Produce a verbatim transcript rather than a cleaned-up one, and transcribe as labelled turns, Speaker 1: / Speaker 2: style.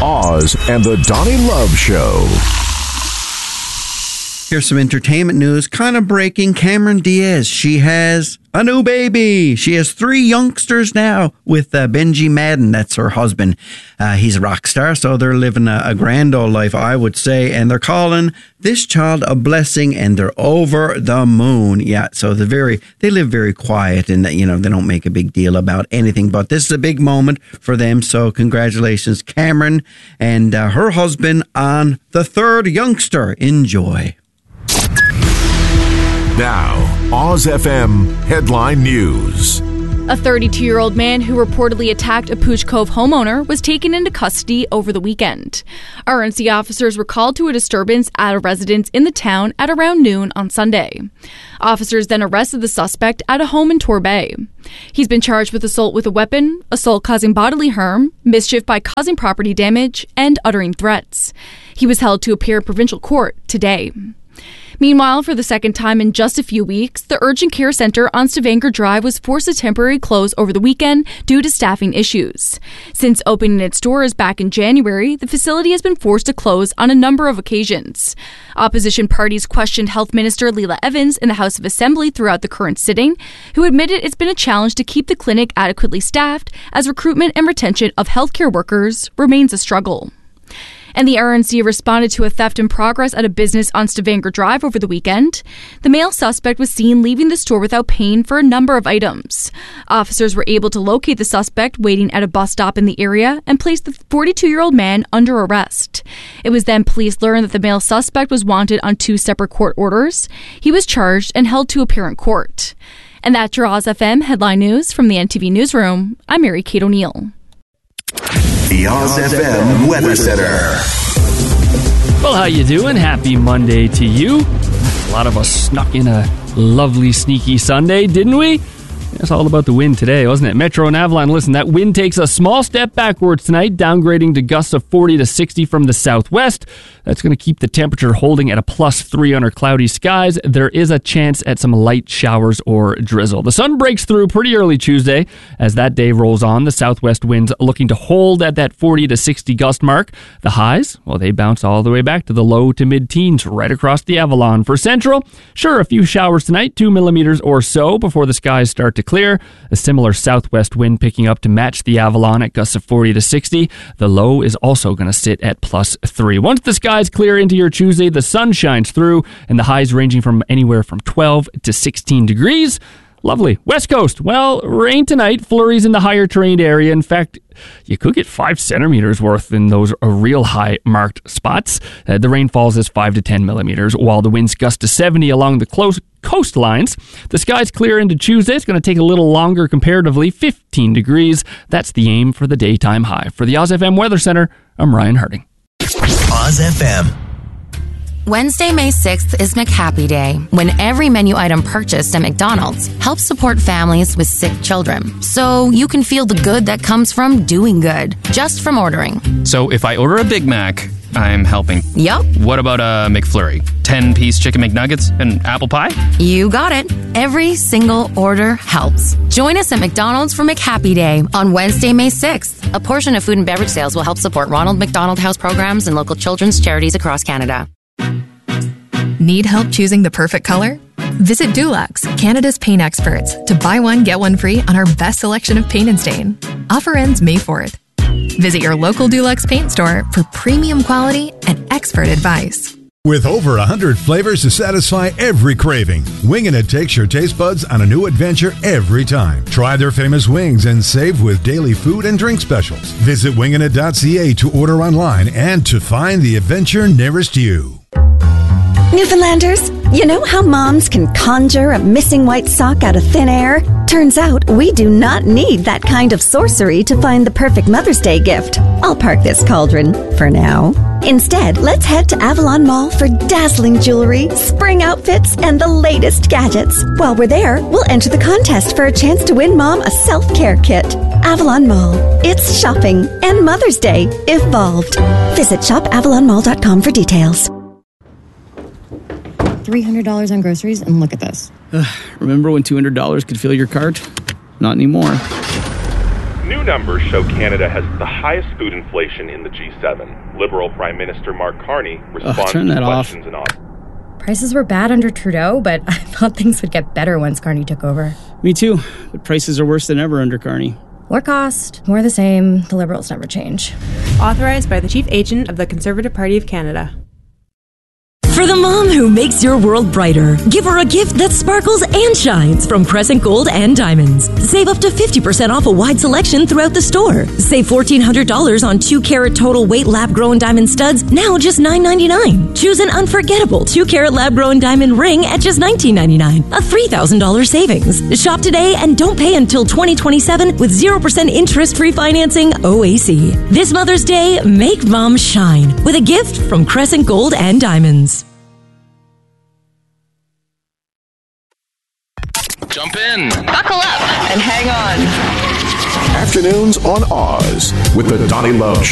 Speaker 1: Oz and the Donnie Love Show.
Speaker 2: Here's some entertainment news. Kind of breaking. Cameron Diaz. She has a new baby. She has three youngsters now with uh, Benji Madden. That's her husband. Uh, he's a rock star, so they're living a, a grand old life, I would say. And they're calling this child a blessing, and they're over the moon. Yeah, so they're very, they live very quiet, and you know they don't make a big deal about anything. But this is a big moment for them. So congratulations, Cameron and uh, her husband on the third youngster. Enjoy.
Speaker 1: Now, Oz F M Headline News.
Speaker 3: A thirty-two-year-old man who reportedly attacked a Pooch Cove homeowner was taken into custody over the weekend. R N C officers were called to a disturbance at a residence in the town at around noon on Sunday. Officers then arrested the suspect at a home in Torbay. He's been charged with assault with a weapon, assault causing bodily harm, mischief by causing property damage, and uttering threats. He was held to appear in provincial court today. Meanwhile, for the second time in just a few weeks, the Urgent Care Centre on Stavanger Drive was forced to temporarily close over the weekend due to staffing issues. Since opening its doors back in January, the facility has been forced to close on a number of occasions. Opposition parties questioned Health Minister Leila Evans in the House of Assembly throughout the current sitting, who admitted it's been a challenge to keep the clinic adequately staffed as recruitment and retention of healthcare workers remains a struggle. And the R N C responded to a theft in progress at a business on Stavanger Drive over the weekend. The male suspect was seen leaving the store without paying for a number of items. Officers were able to locate the suspect waiting at a bus stop in the area and placed the forty-two-year-old man under arrest. It was then police learned that the male suspect was wanted on two separate court orders. He was charged and held to appear in court. And that's your Oz F M Headline News from the N T V Newsroom. I'm Mary Kate O'Neill.
Speaker 4: The Oz F M Weather Center.
Speaker 5: Well, how you doing? Happy Monday to you. A lot of us snuck in a lovely, sneaky Sunday, didn't we? It's all about the wind today, wasn't it? Metro and Avalon, listen, that wind takes a small step backwards tonight, downgrading to gusts of forty to sixty from the southwest. That's going to keep the temperature holding at a plus three under cloudy skies. There is a chance at some light showers or drizzle. The sun breaks through pretty early Tuesday. As that day rolls on, the southwest winds looking to hold at that forty to sixty gust mark. The highs, well, they bounce all the way back to the low to mid-teens right across the Avalon. For Central, sure, a few showers tonight, two millimeters or so before the skies start to clear. A similar southwest wind picking up to match the Avalon at gusts of forty to sixty. The low is also going to sit at plus three. Once the skies clear into your Tuesday, the sun shines through, and the highs ranging from anywhere from twelve to sixteen degrees. Lovely. West Coast, well, rain tonight, flurries in the higher terrain area. In fact, you could get five centimeters worth in those uh, real high marked spots. Uh, the rainfalls is five to ten millimeters, while the winds gust to seventy along the close coastlines. The skies clear into Tuesday. It's going to take a little longer comparatively, fifteen degrees. That's the aim for the daytime high. For the Oz F M Weather Center, I'm Ryan Harding.
Speaker 4: Oz F M.
Speaker 6: Wednesday, May sixth is McHappy Day, when every menu item purchased at McDonald's helps support families with sick children. So you can feel the good that comes from doing good, just from ordering.
Speaker 7: So if I order a Big Mac, I'm helping.
Speaker 6: Yup.
Speaker 7: What about a McFlurry? ten-piece chicken McNuggets and apple pie?
Speaker 6: You got it. Every single order helps. Join us at McDonald's for McHappy Day on Wednesday, May sixth. A portion of food and beverage sales will help support Ronald McDonald House programs and local children's charities across Canada.
Speaker 8: Need help choosing the perfect color? Visit Dulux, Canada's paint experts, to buy one, get one free on our best selection of paint and stain. Offer ends May fourth. Visit your local Dulux paint store for premium quality and expert advice.
Speaker 9: With over one hundred flavors to satisfy every craving, Wingin' It takes your taste buds on a new adventure every time. Try their famous wings and save with daily food and drink specials. Visit wingin it dot c a to order online and to find the adventure nearest you.
Speaker 10: Newfoundlanders, you know how moms can conjure a missing white sock out of thin air? Turns out we do not need that kind of sorcery to find the perfect Mother's Day gift. I'll park this cauldron for now. Instead, let's head to Avalon Mall for dazzling jewelry, spring outfits, and the latest gadgets. While we're there, we'll enter the contest for a chance to win Mom a self-care kit. Avalon Mall. It's shopping and Mother's Day evolved. Visit shop avalon mall dot com for details.
Speaker 11: three hundred dollars on groceries, and look at this.
Speaker 12: Ugh, remember when two hundred dollars could fill your cart? Not anymore. New numbers show Canada has the highest food inflation in the G seven. Liberal Prime Minister Mark Carney responds
Speaker 13: turn
Speaker 12: to
Speaker 13: that off.
Speaker 12: questions and on.
Speaker 11: Prices were bad under Trudeau, but I thought things would get better once Carney took over.
Speaker 13: Me too. But prices are worse than ever under Carney.
Speaker 11: More cost, more the same. The Liberals never change.
Speaker 14: Authorized by the Chief Agent of the Conservative Party of Canada.
Speaker 15: For the mom who makes your world brighter, give her a gift that sparkles and shines from Crescent Gold and Diamonds. Save up to fifty percent off a wide selection throughout the store. Save fourteen hundred dollars on two carat total weight lab-grown diamond studs, now just nine ninety-nine. Choose an unforgettable two carat lab-grown diamond ring at just nineteen ninety-nine, a three thousand dollars savings. Shop today and don't pay until twenty twenty-seven with zero percent interest-free financing O A C. This Mother's Day, make mom shine with a gift from Crescent Gold and Diamonds.
Speaker 7: Jump in.
Speaker 16: Buckle up and hang on.
Speaker 1: Afternoons on Oz with the Donnie Love